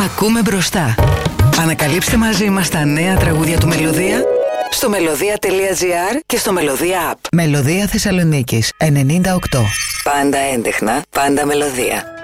Ακούμε μπροστά. Ανακαλύψτε μαζί μας τα νέα τραγούδια του Μελωδία στο melodia.gr και στο Melodia App. Μελωδία Θεσσαλονίκης 98. Πάντα έντεχνα, πάντα μελωδία.